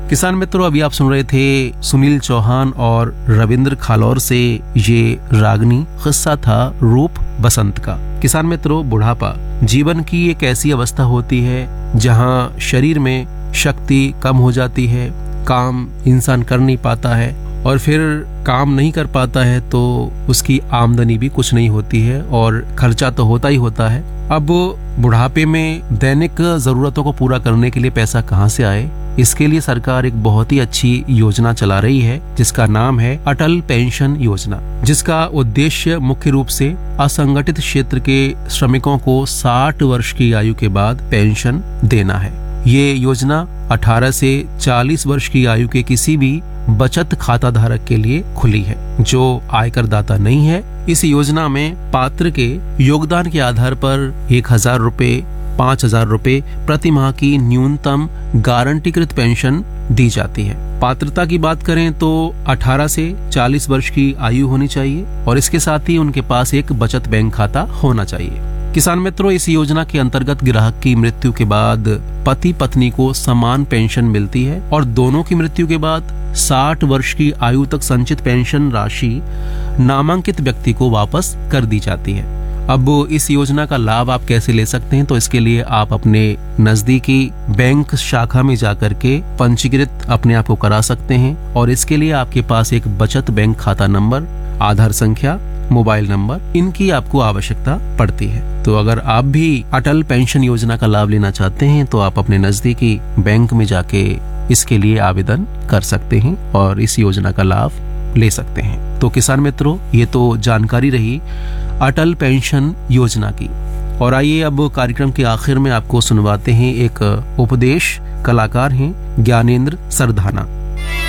किसान मित्रों, अभी आप सुन रहे थे सुनील चौहान और रविंद्र खालौर से ये रागनी किस्सा था रूप बसंत का। किसान मित्रों, बुढ़ापा जीवन की एक ऐसी अवस्था होती है जहां शरीर में शक्ति कम हो जाती है, काम इंसान कर नहीं पाता है और फिर काम नहीं कर पाता है तो उसकी आमदनी भी कुछ नहीं होती है और खर्चा तो होता ही होता है। अब बुढ़ापे में दैनिक जरूरतों को पूरा करने के लिए पैसा कहाँ से आए, इसके लिए सरकार एक बहुत ही अच्छी योजना चला रही है जिसका नाम है अटल पेंशन योजना, जिसका उद्देश्य मुख्य रूप से असंगठित क्षेत्र के श्रमिकों को 60 वर्ष की आयु के बाद पेंशन देना है। ये योजना 18 से 40 वर्ष की आयु के किसी भी बचत खाता धारक के लिए खुली है जो आयकर दाता नहीं है। इस योजना में पात्र के योगदान के आधार पर 1000 रुपए, 5000 रुपए प्रति माह की न्यूनतम गारंटीकृत पेंशन दी जाती है। पात्रता की बात करें तो 18 से 40 वर्ष की आयु होनी चाहिए और इसके साथ ही उनके पास एक बचत बैंक खाता होना चाहिए। किसान मित्रों, इस योजना के अंतर्गत ग्राहक की मृत्यु के बाद पति पत्नी को समान पेंशन मिलती है और दोनों की मृत्यु के बाद 60 वर्ष की आयु तक संचित पेंशन राशि नामांकित व्यक्ति को वापस कर दी जाती है। अब इस योजना का लाभ आप कैसे ले सकते हैं, तो इसके लिए आप अपने नजदीकी बैंक शाखा में जाकर के पंजीकृत अपने आप को करा सकते हैं और इसके लिए आपके पास एक बचत बैंक खाता नंबर, आधार संख्या, मोबाइल नंबर, इनकी आपको आवश्यकता पड़ती है। तो अगर आप भी अटल पेंशन योजना का लाभ लेना चाहते हैं तो आप अपने नजदीकी बैंक में जाके इसके लिए आवेदन कर सकते हैं और इस योजना का लाभ ले सकते हैं। तो किसान मित्रों, ये तो जानकारी रही अटल पेंशन योजना की। और आइए अब कार्यक्रम के आखिर में आपको सुनवाते हैं एक उपदेश। कलाकार हैं ज्ञानेंद्र सरधाना।